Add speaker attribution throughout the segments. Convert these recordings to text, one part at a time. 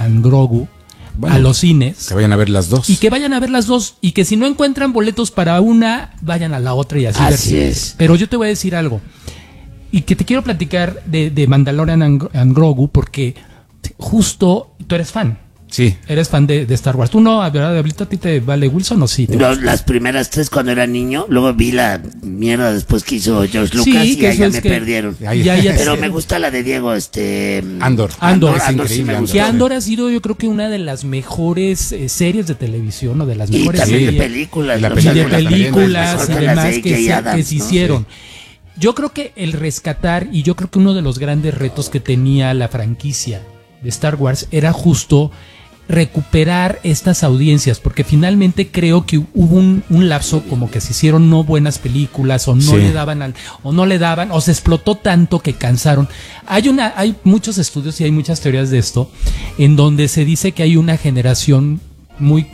Speaker 1: and Grogu a los cines.
Speaker 2: Que vayan a ver las dos.
Speaker 1: Y que vayan a ver las dos. Y que si no encuentran boletos para una, vayan a la otra y así.
Speaker 3: Así es.
Speaker 1: Pero yo te voy a decir algo. Y que te quiero platicar de Mandalorian and Grogu porque justo tú eres fan.
Speaker 2: Sí.
Speaker 1: Eres fan de Star Wars. ¿Tú no, verdad, Ablito, a ti te vale Wilson o sí?
Speaker 3: No, las primeras 3 cuando era niño, luego vi la mierda después que hizo George Lucas y
Speaker 1: que
Speaker 3: ahí ya
Speaker 1: eso
Speaker 3: me
Speaker 1: es que
Speaker 3: perdieron.
Speaker 1: Pero
Speaker 3: me gusta la de Diego,
Speaker 2: Andor.
Speaker 1: Andor.
Speaker 2: Es increíble.
Speaker 3: Sí me
Speaker 2: Andor.
Speaker 3: gustó.
Speaker 1: Que Andor ha sido, yo creo que una de las mejores series de televisión o de las
Speaker 3: Y
Speaker 1: mejores
Speaker 3: también de
Speaker 1: series.
Speaker 3: películas.
Speaker 2: Y la
Speaker 3: ¿no?
Speaker 1: Y de
Speaker 2: película también,
Speaker 1: películas
Speaker 3: mejor
Speaker 1: y
Speaker 3: que las
Speaker 1: demás
Speaker 3: de
Speaker 1: que
Speaker 3: J.J.
Speaker 1: se
Speaker 3: Abrams, ¿no?
Speaker 1: hicieron. Yo creo que el rescatar, y yo creo que uno de los grandes retos que tenía la franquicia de Star Wars era justo recuperar estas audiencias, porque finalmente creo que hubo un lapso como que se hicieron no buenas películas o no le daban o se explotó tanto que cansaron. Hay muchos estudios y hay muchas teorías de esto en donde se dice que hay una generación muy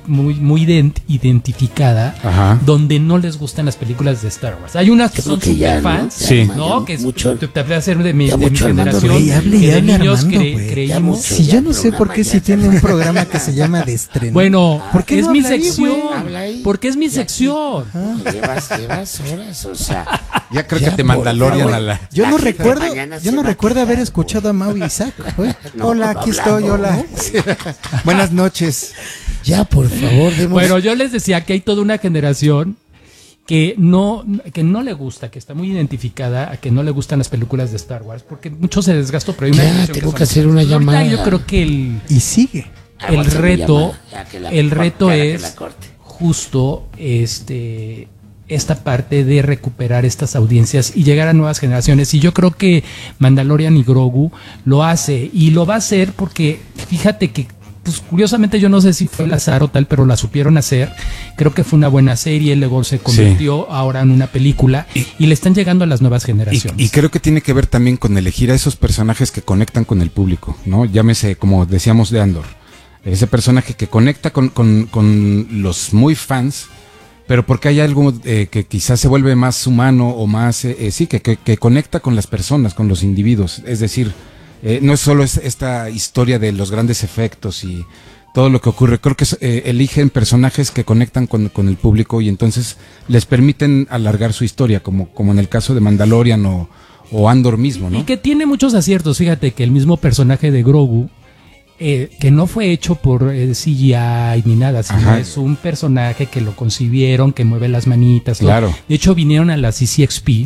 Speaker 1: identificada.
Speaker 2: Ajá.
Speaker 1: Donde no les gustan las películas de Star Wars. Hay unas que
Speaker 3: Creo
Speaker 1: son
Speaker 3: que ya,
Speaker 1: super fans,
Speaker 2: ¿no? Sí.
Speaker 1: ¿no? Que
Speaker 3: mucho,
Speaker 1: te voy a hacer de mi
Speaker 3: mucho Armando
Speaker 1: generación,
Speaker 3: Rey,
Speaker 4: hable,
Speaker 1: que de
Speaker 4: hable,
Speaker 1: niños
Speaker 4: Armando, güey.
Speaker 1: creímos.
Speaker 3: Ya
Speaker 4: Si yo no sé por qué
Speaker 3: programa,
Speaker 4: si
Speaker 3: ya.
Speaker 4: tiene un programa que se llama de estreno.
Speaker 1: Bueno,
Speaker 4: ¿por qué
Speaker 1: es
Speaker 4: no
Speaker 1: mi
Speaker 4: habla ahí,
Speaker 1: sección.
Speaker 4: güey?
Speaker 3: Habla ahí.
Speaker 1: Porque es mi sección.
Speaker 3: Llevas horas, o sea.
Speaker 2: Ya creo
Speaker 4: Ya,
Speaker 2: que te
Speaker 4: por
Speaker 2: Mandalorian
Speaker 4: favor.
Speaker 2: a la...
Speaker 4: Yo no
Speaker 3: La jefa
Speaker 4: recuerdo,
Speaker 3: mañana
Speaker 4: yo
Speaker 3: se
Speaker 4: no
Speaker 3: va a
Speaker 4: recuerdo haber
Speaker 3: quejar,
Speaker 4: escuchado a Mau y Isaac. güey.
Speaker 3: No,
Speaker 4: Hola, aquí
Speaker 3: hablando,
Speaker 4: estoy, hola. Buenas noches.
Speaker 3: Ya, por favor, demos.
Speaker 1: Bueno, yo les decía que hay toda una generación que no le gusta, que está muy identificada a que no le gustan las películas de Star Wars, porque mucho se desgastó, pero hay una
Speaker 3: Ya,
Speaker 1: generación
Speaker 3: tengo
Speaker 1: son-
Speaker 3: que hacer una
Speaker 1: Ahorita
Speaker 3: llamada.
Speaker 1: Yo creo que
Speaker 4: Y sigue.
Speaker 1: el
Speaker 3: Voy a hacer mi
Speaker 1: reto,
Speaker 3: llamada, ya que la
Speaker 1: el
Speaker 3: corte,
Speaker 1: reto
Speaker 3: ya que
Speaker 1: es
Speaker 3: la corte.
Speaker 1: justo esta parte de recuperar estas audiencias y llegar a nuevas generaciones. Y yo creo que Mandalorian y Grogu lo hace, y lo va a hacer porque fíjate que pues curiosamente yo no sé si fue el azar o tal, pero la supieron hacer. Creo que fue una buena serie, luego se convirtió ahora en una película y le están llegando a las nuevas generaciones.
Speaker 2: Y creo que tiene que ver también con elegir a esos personajes que conectan con el público, ¿no? Llámese, como decíamos de Andor, ese personaje que conecta con los muy fans, pero porque hay algo que quizás se vuelve más humano o más, que conecta con las personas, con los individuos. Es decir, no es solo esta historia de los grandes efectos y todo lo que ocurre. Creo que eligen personajes que conectan con el público y entonces les permiten alargar su historia, como en el caso de Mandalorian o Andor mismo, ¿no?
Speaker 1: Y que tiene muchos aciertos. Fíjate que el mismo personaje de Grogu, que no fue hecho por CGI ni nada, sino
Speaker 2: Ajá.
Speaker 1: es un personaje que lo concibieron, que mueve las manitas.
Speaker 2: Claro.
Speaker 1: Todo. De hecho, vinieron a la CCXP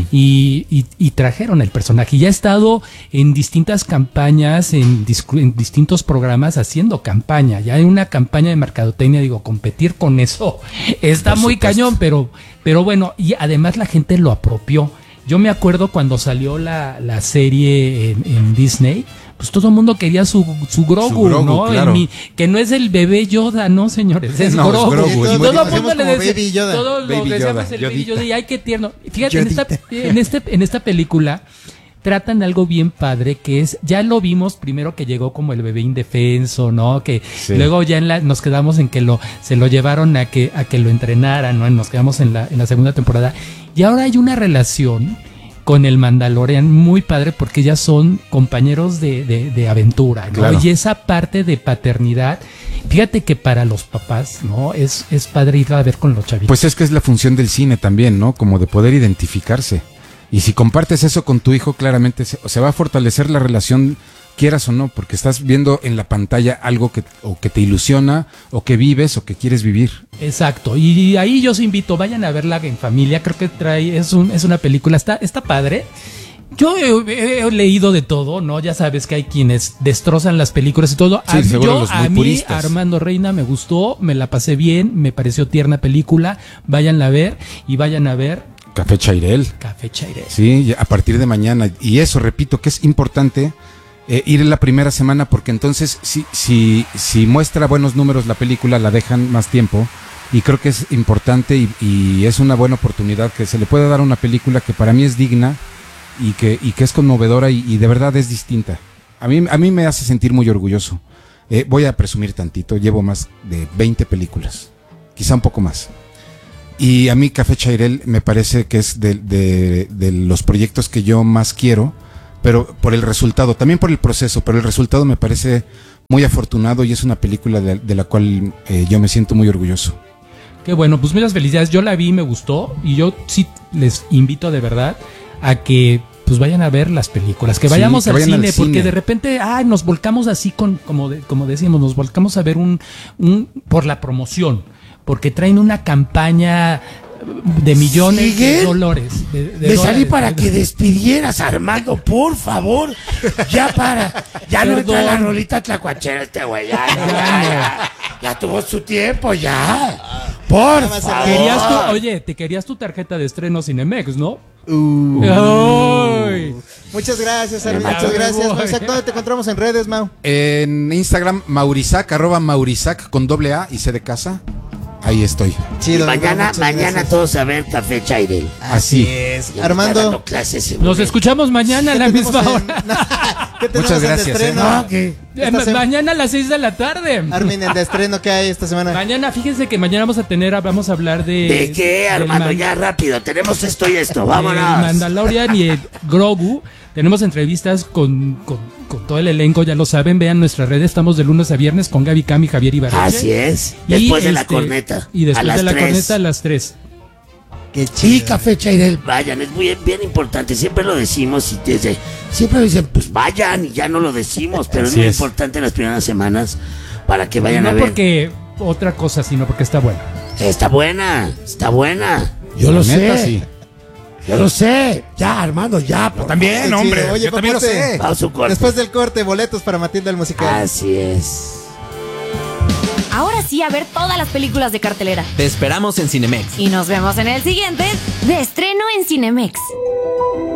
Speaker 1: y trajeron el personaje. Y ya ha estado en distintas campañas, en distintos programas haciendo campaña. Ya hay una campaña de mercadotecnia, digo, competir con eso está
Speaker 2: Por
Speaker 1: muy
Speaker 2: supuesto.
Speaker 1: cañón, pero bueno, y además la gente lo apropió. Yo me acuerdo cuando salió la serie en Disney, pues todo el mundo quería su Grogu, ¿no?
Speaker 2: Claro.
Speaker 1: Que no es el bebé Yoda, no, señores, es
Speaker 2: No, es
Speaker 1: Grogu.
Speaker 2: Grogu,
Speaker 1: Y
Speaker 2: es
Speaker 1: todo
Speaker 2: muy-
Speaker 1: el mundo le
Speaker 4: como
Speaker 1: decía,
Speaker 4: Baby Yoda.
Speaker 1: todos
Speaker 2: Baby
Speaker 1: lo decíamos
Speaker 2: Yoda,
Speaker 1: el Baby
Speaker 2: Yodita.
Speaker 1: Yoda, y ay, qué tierno. Fíjate,
Speaker 4: Yodita.
Speaker 1: en esta película tratan algo bien padre, que es, ya lo vimos primero que llegó como el bebé indefenso, ¿no? Que
Speaker 2: Sí.
Speaker 1: luego ya nos quedamos en que se lo llevaron a que lo entrenaran, ¿no? Nos quedamos en la segunda temporada. Y ahora hay una relación con el Mandalorian muy padre porque ya son compañeros de aventura, ¿no?
Speaker 2: Claro.
Speaker 1: Y esa parte de paternidad, fíjate que para los papás, ¿no? Es padre ir a ver con los chavitos.
Speaker 2: Pues es que es la función del cine también, ¿no? Como de poder identificarse. Y si compartes eso con tu hijo, claramente se va a fortalecer la relación, quieras o no, porque estás viendo en la pantalla algo que te ilusiona, o que vives, o que quieres vivir.
Speaker 1: Exacto, y ahí yo os invito, vayan a verla en familia, creo que es una película, está padre. Yo he leído de todo, ¿no? Ya sabes que hay quienes destrozan las películas y todo.
Speaker 2: Sí, seguro los muy
Speaker 1: a mí,
Speaker 2: puristas.
Speaker 1: Armando Reina, me gustó, me la pasé bien, me pareció tierna película. Váyanla a ver y vayan a ver
Speaker 2: Café Chairel.
Speaker 1: Café Chairel.
Speaker 2: Sí, a partir de mañana. Y eso, repito, que es importante ir en la primera semana, porque entonces si muestra buenos números la película, la dejan más tiempo. Y creo que es importante y es una buena oportunidad que se le puede dar a una película que para mí es digna y que es conmovedora y de verdad es distinta. A mí me hace sentir muy orgulloso. Voy a presumir tantito, llevo más de 20 películas, quizá un poco más. Y a mí Café Chairel me parece que es de los proyectos que yo más quiero, pero por el resultado, también por el proceso, pero el resultado me parece muy afortunado y es una película de la cual yo me siento muy orgulloso.
Speaker 1: Qué bueno, pues muchas felicidades. Yo la vi, me gustó y yo sí les invito de verdad a que pues vayan a ver las películas, que vayamos
Speaker 2: que
Speaker 1: al
Speaker 2: vayan
Speaker 1: cine,
Speaker 2: al
Speaker 1: porque
Speaker 2: cine.
Speaker 1: de repente nos volcamos así como decimos, nos volcamos a ver un por la promoción, porque traen una campaña de millones de
Speaker 3: ¿Siguen?
Speaker 1: dólares.
Speaker 3: Me salí para que despidieras, Armando, por favor. Ya para. Ya no entra la rolita tlacuachera este güey. Ya tuvo su tiempo, ya. Por favor.
Speaker 1: Te querías tu tarjeta de estreno Cinemex, ¿no? Ay.
Speaker 5: Muchas gracias, Armin.
Speaker 1: Ya
Speaker 5: Muchas
Speaker 1: me
Speaker 5: gracias.
Speaker 1: voy.
Speaker 5: Maurizak, ¿dónde te encontramos en redes, Mau?
Speaker 2: En Instagram, Maurizac, @Maurizac con doble A y C de casa. Ahí estoy.
Speaker 5: Chido,
Speaker 3: Mañana
Speaker 5: muchas gracias.
Speaker 3: todos a ver Café Chairel.
Speaker 2: Así
Speaker 5: es.
Speaker 3: Ya me está
Speaker 5: Armando,
Speaker 3: dando clases ese
Speaker 1: Nos
Speaker 3: güey.
Speaker 1: escuchamos mañana a la
Speaker 5: tenemos
Speaker 1: misma
Speaker 5: en-
Speaker 1: hora.
Speaker 5: ¿Qué tenemos
Speaker 2: Muchas
Speaker 5: en
Speaker 2: gracias,
Speaker 5: estreno?
Speaker 3: No, ¿qué?
Speaker 5: Estás en-
Speaker 1: Mañana a las 6 de la tarde.
Speaker 5: Armin, en de estreno, ¿qué hay esta semana?
Speaker 1: Mañana, fíjense que mañana vamos a hablar de...
Speaker 3: ¿De qué, Armando? Ya rápido, tenemos esto y esto, vámonos.
Speaker 1: Mandalorian y Grogu. Tenemos entrevistas con todo el elenco, ya lo saben, vean nuestras redes, estamos de lunes a viernes con Gaby Cam y Javier Ibarreche.
Speaker 3: Así es,
Speaker 1: Y,
Speaker 3: después de la corneta.
Speaker 1: Y después
Speaker 3: a las
Speaker 1: de la
Speaker 3: 3.
Speaker 1: corneta a las 3.
Speaker 5: Qué
Speaker 3: Sí,
Speaker 5: chido.
Speaker 3: Café Chairel, vayan, es bien importante, siempre lo decimos y siempre dicen, pues vayan y ya no lo decimos, pero es
Speaker 2: Así
Speaker 3: muy
Speaker 2: es.
Speaker 3: importante las primeras semanas para que vayan
Speaker 1: No
Speaker 3: a ver.
Speaker 1: porque otra cosa, sino porque está bueno.
Speaker 3: Está buena. Yo
Speaker 2: La
Speaker 3: lo
Speaker 2: neta,
Speaker 3: sé.
Speaker 2: sí.
Speaker 3: Yo lo sé. Ya, Armando, ya. por
Speaker 2: También,
Speaker 5: Qué
Speaker 2: hombre.
Speaker 5: chido. Oye,
Speaker 2: yo también lo
Speaker 5: Papote.
Speaker 2: sé.
Speaker 3: favor. Va su corte.
Speaker 5: Después del corte, boletos para Matilda el musical.
Speaker 3: Así es.
Speaker 6: Ahora sí, a ver todas las películas de cartelera.
Speaker 7: Te esperamos en Cinemex.
Speaker 6: Y nos vemos en el siguiente de estreno en Cinemex.